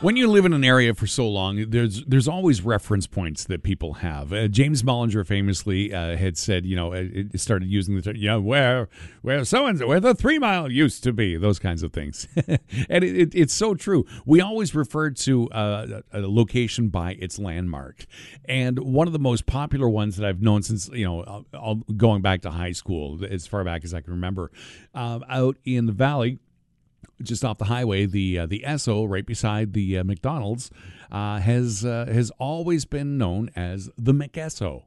When you live in an area for so long, there's always reference points that people have. James Mullinger famously had said, it started using the term, where so-and-so, where the 3 Mile used to be, those kinds of things. And it's so true. We always refer to a location by its landmark. And one of the most popular ones that I've known since, going back to high school, as far back as I can remember, out in the valley, just off the highway, the Esso right beside the McDonald's has always been known as the McEsso.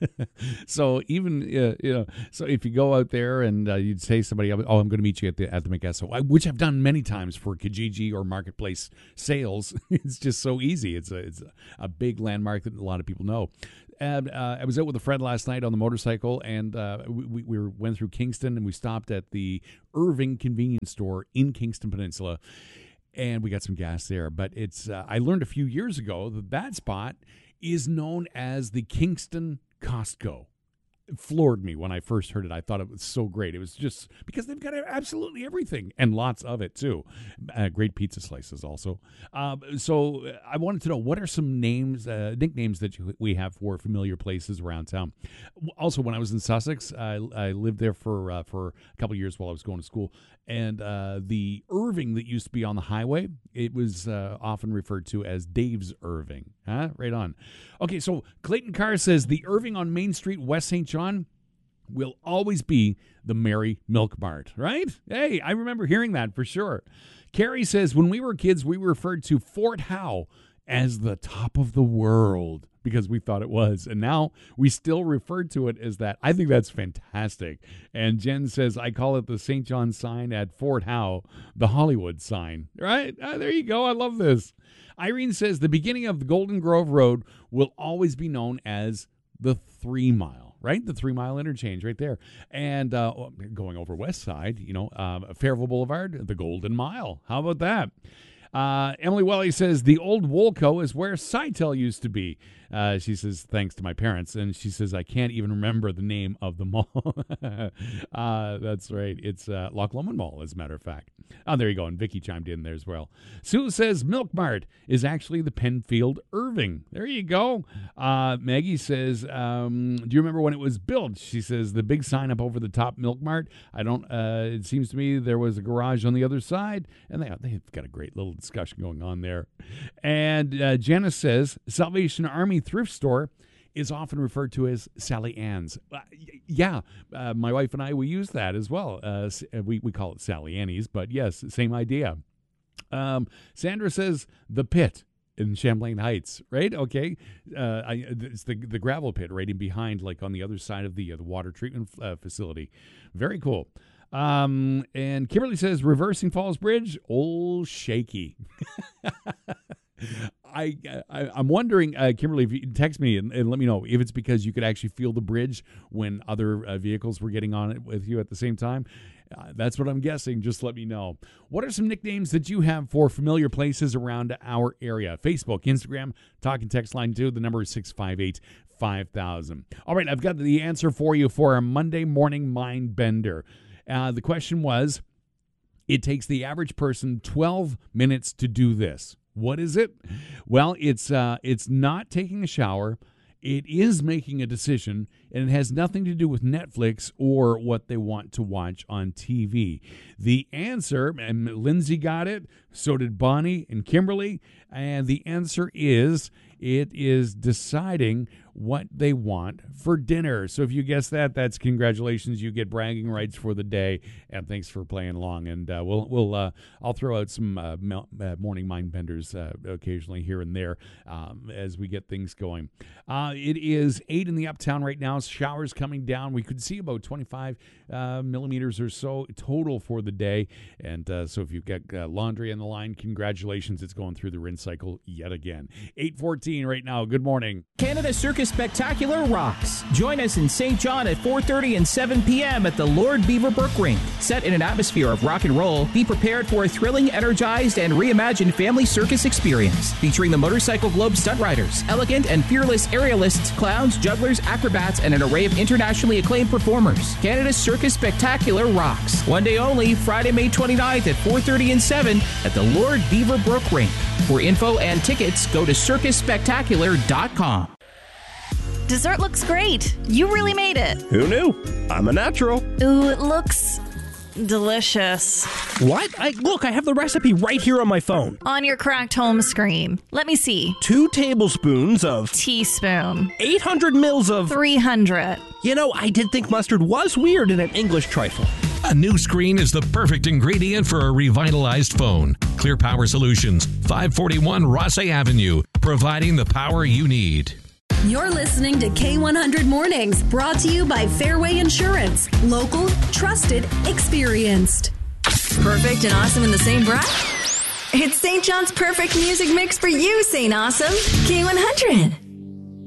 So even so if you go out there and you'd say to somebody, I'm going to meet you at the McEsso, which I've done many times for Kijiji or Marketplace sales. It's just so easy. It's a big landmark that a lot of people know. And I was out with a friend last night on the motorcycle, and we went through Kingston, and we stopped at the Irving convenience store in Kingston Peninsula, and we got some gas there. But it's I learned a few years ago that spot is known as the Kingston Costco. It floored me when I first heard it. I thought it was so great. It was just because they've got absolutely everything, and lots of it too. Great pizza slices also. So I wanted to know, what are some names, nicknames that we have for familiar places around town? Also, when I was in Sussex, I lived there for a couple of years while I was going to school, and the Irving that used to be on the highway, it was often referred to as Dave's Irving. Huh? Right on. Okay, so Clayton Carr says the Irving on Main Street, West St. John, will always be the Mary Milk Mart, right? Hey, I remember hearing that for sure. Carrie says, when we were kids, we referred to Fort Howe as the top of the world because we thought it was. And now we still refer to it as that. I think that's fantastic. And Jen says, I call it the St. John sign at Fort Howe, the Hollywood sign. Right? There you go. I love this. Irene says the beginning of the Golden Grove Road will always be known as the 3 Mile, right? The 3 Mile interchange right there. And going over West Side, Fairville Boulevard, the Golden Mile. How about that? Emily Welly says the old Woolco is where Sitel used to be. She says, thanks to my parents. And she says, I can't even remember the name of the mall. That's right. It's Loch Lomond Mall, as a matter of fact. Oh, there you go. And Vicky chimed in there as well. Sue says Milk Mart is actually the Penfield Irving. There you go. Maggie says, do you remember when it was built? She says, the big sign up over the top, Milk Mart. It seems to me there was a garage on the other side. And they've got a great little discussion going on there. And Janice says, Salvation Army thrift store is often referred to as Sally Ann's. My wife and I, we use that as well. We call it Sally Annie's, but yes, same idea. Sandra says the pit in Champlain Heights, right? Okay. It's the gravel pit right in behind, like on the other side of the water treatment facility. Very cool. And Kimberly says Reversing Falls Bridge, Old Shaky. I'm wondering, Kimberly, if you text me and let me know if it's because you could actually feel the bridge when other vehicles were getting on it with you at the same time. That's what I'm guessing. Just let me know. What are some nicknames that you have for familiar places around our area? Facebook, Instagram, talk and text line 2. The number is 658-5000. All right, I've got the answer for you for a Monday morning mind bender. The question was, it takes the average person 12 minutes to do this. What is it? Well, it's not taking a shower. It is making a decision, and it has nothing to do with Netflix or what they want to watch on TV. The answer, and Lindsay got it, so did Bonnie and Kimberly, and the answer is it is deciding what they want for dinner. So if you guess that, that's congratulations. You get bragging rights for the day, and thanks for playing along. And I'll throw out some morning mind benders occasionally here and there as we get things going. It is 8 in the uptown right now. Showers coming down. We could see about 25 millimeters or so total for the day. And so if you've got laundry on the line, congratulations. It's going through the rinse cycle yet again. 8:14 right now. Good morning. Canada Circus Spectacular rocks. Join us in St. John at 4:30 and 7 p.m. at the Lord Beaverbrook Rink. Set in an atmosphere of rock and roll, be prepared for a thrilling, energized, and reimagined family circus experience. Featuring the Motorcycle Globe stunt riders, elegant and fearless aerialists, clowns, jugglers, acrobats, and an array of internationally acclaimed performers. Canada Circus Spectacular rocks. One day only, Friday, May 29th at 4:30 and 7 at at the Lord Beaverbrook Rink. For info and tickets, go to circusspectacular.com. Dessert looks great. You really made it. Who knew? I'm a natural. Ooh, it looks delicious. What? Look, I have the recipe right here on my phone. On your cracked home screen. Let me see. 2 tablespoons of... Teaspoon. 800 mils of... 300. You know, I did think mustard was weird in an English trifle. A new screen is the perfect ingredient for a revitalized phone. Clear Power Solutions, 541 Rossay Avenue, providing the power you need. You're listening to K100 Mornings, brought to you by Fairway Insurance. Local, trusted, experienced. Perfect and awesome in the same breath? It's St. John's perfect music mix for you, St. Awesome. K100.